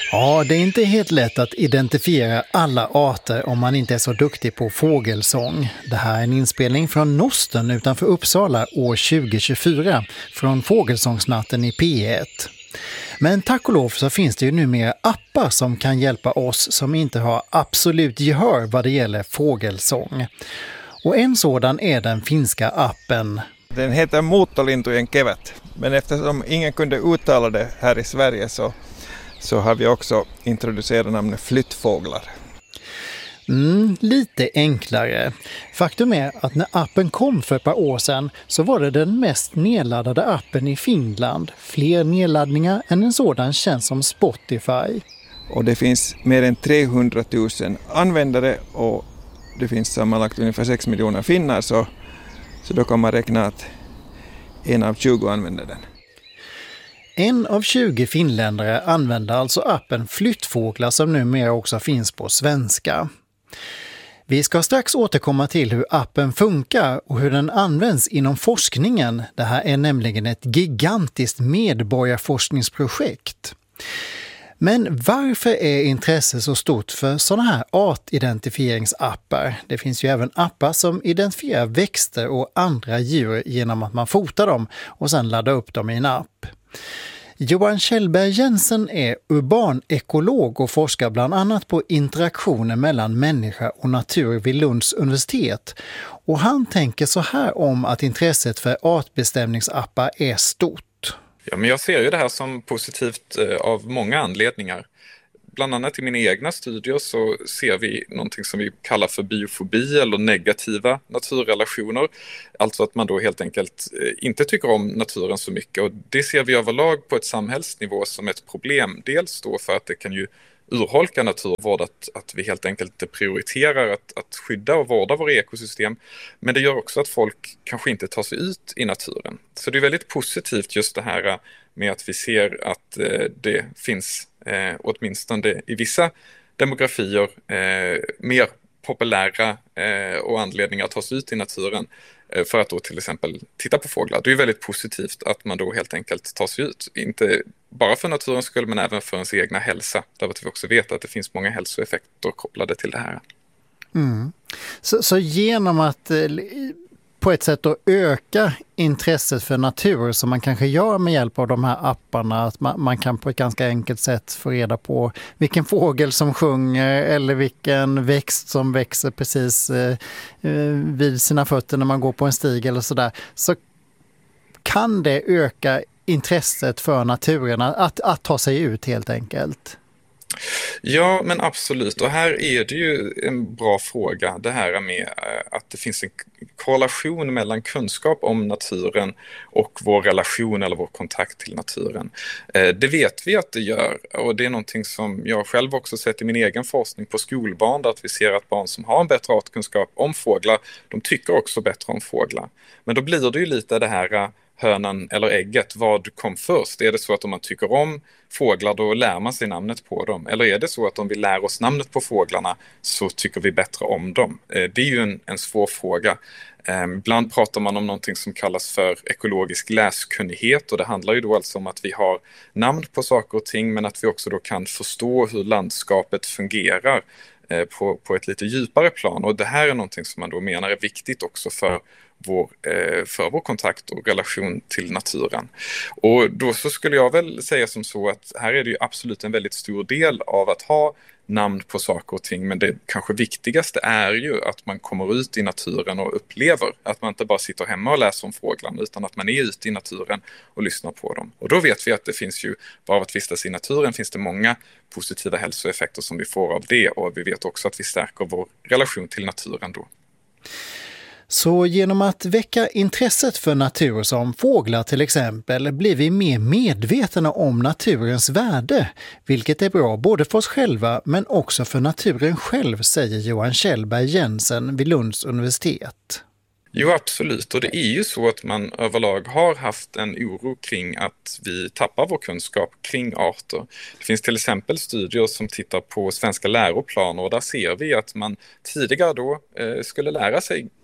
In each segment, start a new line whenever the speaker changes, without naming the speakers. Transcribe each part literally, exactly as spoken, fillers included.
Ja, det är inte helt lätt att identifiera alla arter om man inte är så duktig på fågelsång. Det här är en inspelning från Nosten utanför Uppsala år tjugo tjugofyra från Fågelsångsnatten i P ett. Men tack och lov så finns det ju numera appar som kan hjälpa oss som inte har absolut gehör vad det gäller fågelsång. Och en sådan är den finska appen.
Den heter Muuttolintujen kevät, men eftersom ingen kunde uttala det här i Sverige så, så har vi också introducerat namnet flyttfåglar.
Mm, lite enklare. Faktum är att när appen kom för ett par år sedan så var det den mest nedladdade appen i Finland. Fler nedladdningar än en sådan känns som Spotify.
Och det finns mer än trehundratusen användare och det finns sammanlagt ungefär sex miljoner finnar, så, så då kan man räkna att en av tjugo använder den.
En av tjugo finländare använder alltså appen Flyttfåglar som numera också finns på svenska. Vi ska strax återkomma till hur appen funkar och hur den används inom forskningen. Det här är nämligen ett gigantiskt medborgarforskningsprojekt. Men varför är intresset så stort för sådana här artidentifieringsappar? Det finns ju även appar som identifierar växter och andra djur genom att man fotar dem och sedan laddar upp dem i en app. Johan Kjellberg Jensen är urban ekolog och forskar bland annat på interaktioner mellan människa och natur vid Lunds universitet. Och han tänker så här om att intresset för artbestämningsappar är stort.
Ja, men jag ser ju det här som positivt eh, av många anledningar. Bland annat i mina egna studier så ser vi någonting som vi kallar för biofobi eller negativa naturrelationer. Alltså att man då helt enkelt eh, inte tycker om naturen så mycket. Och det ser vi överlag på ett samhällsnivå som ett problem. Dels då för att det kan ju urholka naturvård, att, att vi helt enkelt prioriterar att, att skydda och vårda våra ekosystem. Men det gör också att folk kanske inte tar sig ut i naturen. Så det är väldigt positivt just det här med att vi ser att eh, det finns, eh, åtminstone i vissa demografier, eh, mer populära eh, och anledningar att ta sig ut i naturen eh, för att då till exempel titta på fåglar. Det är väldigt positivt att man då helt enkelt tar sig ut. Inte bara för naturens skull men även för ens egna hälsa. Därför att vi också vet att det finns många hälsoeffekter kopplade till det här.
Mm. Så, så genom att eh, på ett sätt att öka intresset för natur som man kanske gör med hjälp av de här apparna, att man, man kan på ett ganska enkelt sätt få reda på vilken fågel som sjunger eller vilken växt som växer precis eh, vid sina fötter när man går på en stig eller sådär, så kan det öka intresset för naturen att, att ta sig ut helt enkelt.
Ja, men absolut. Och här är det ju en bra fråga, det här med att det finns en korrelation mellan kunskap om naturen och vår relation eller vår kontakt till naturen. Det vet vi att det gör, och det är någonting som jag själv också sett i min egen forskning på skolbarn, där att vi ser att barn som har en bättre artkunskap om fåglar, de tycker också bättre om fåglar. Men då blir det ju lite det här hönan eller ägget, vad kom först? Är det så att om man tycker om fåglar då lär man sig namnet på dem? Eller är det så att om vi lär oss namnet på fåglarna så tycker vi bättre om dem? Det är ju en, en svår fråga. Ibland pratar man om någonting som kallas för ekologisk läskunnighet, och det handlar ju då alltså om att vi har namn på saker och ting men att vi också då kan förstå hur landskapet fungerar på, på ett lite djupare plan. Och det här är någonting som man då menar är viktigt också för Vår, eh, för vår kontakt och relation till naturen. Och då så skulle jag väl säga som så att här är det ju absolut en väldigt stor del av att ha namn på saker och ting, men det kanske viktigaste är ju att man kommer ut i naturen och upplever att man inte bara sitter hemma och läser om fåglarna, utan att man är ute i naturen och lyssnar på dem. Och då vet vi att det finns ju, bara av att vistas i naturen finns det många positiva hälsoeffekter som vi får av det, och vi vet också att vi stärker vår relation till naturen då.
Så genom att väcka intresset för natur som fåglar till exempel blir vi mer medvetna om naturens värde, vilket är bra både för oss själva men också för naturen själv, säger Johan Kjellberg Jensen vid Lunds universitet.
Jo, absolut. Och det är ju så att man överlag har haft en oro kring att vi tappar vår kunskap kring arter. Det finns till exempel studier som tittar på svenska läroplaner, och där ser vi att man tidigare då eh, skulle lära sig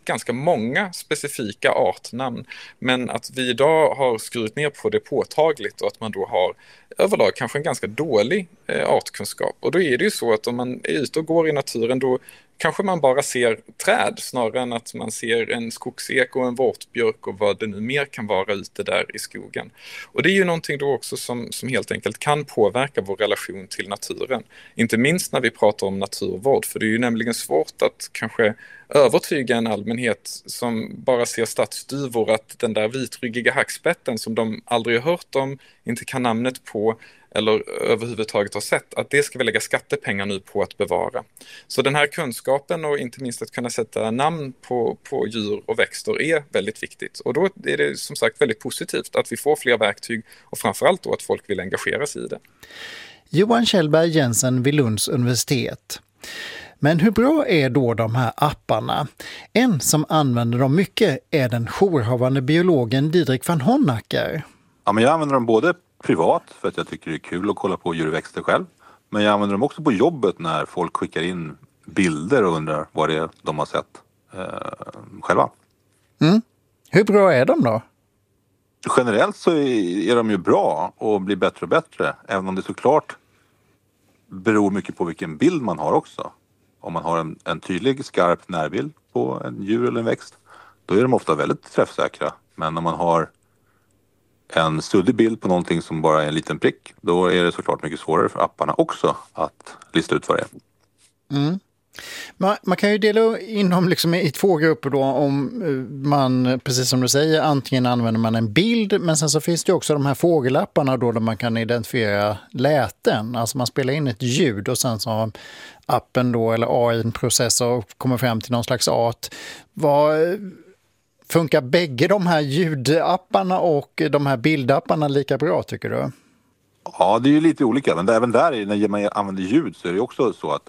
ganska många specifika artnamn, men att vi idag har skurit ner på det påtagligt och att man då har överlag kanske en ganska dålig eh, artkunskap. Och då är det ju så att om man är ute och går i naturen, då kanske man bara ser träd snarare än att man ser en skogsek och en vårtbjörk och vad det nu mer kan vara ute där i skogen. Och det är ju någonting då också som, som helt enkelt kan påverka vår relation till naturen. Inte minst när vi pratar om naturvård, för det är ju nämligen svårt att kanske övertyga en allmänhet som bara ser stadsduvor att den där vitryggiga hackspetten som de aldrig har hört om, inte kan namnet på eller överhuvudtaget har sett, att det ska vi lägga skattepengar nu på att bevara. Så den här kunskapen och inte minst att kunna sätta namn på, på djur och växter är väldigt viktigt. Och då är det som sagt väldigt positivt att vi får fler verktyg och framförallt då att folk vill engagera sig i det.
Johan Kjellberg Jensen vid Lunds universitet. Men hur bra är då de här apparna? En som använder dem mycket är den jourhavande biologen Didrik van Honacker.
Ja, men jag använder dem både privat för att jag tycker det är kul att kolla på djur och växter själv. Men jag använder dem också på jobbet när folk skickar in bilder och undrar vad det är de har sett eh, själva.
Mm. Hur bra är de då?
Generellt så är de ju bra och blir bättre och bättre. Även om det såklart beror mycket på vilken bild man har också. Om man har en, en tydlig, skarp närbild på en djur eller en växt, då är de ofta väldigt träffsäkra. Men om man har en suddig bild på någonting som bara är en liten prick, då är det såklart mycket svårare för apparna också att lista ut vad det är.
Mm. Man, man kan ju dela in dem liksom i två grupper då, om man, precis som du säger, antingen använder man en bild, men sen så finns det också de här fågelapparna då där man kan identifiera läten. Alltså man spelar in ett ljud och sen så har appen då, eller A I en processor och kommer fram till någon slags art. Vad funkar bägge de här ljudapparna och de här bildapparna lika bra, tycker du?
Ja, det är ju lite olika, men även där när man använder ljud så är det också så att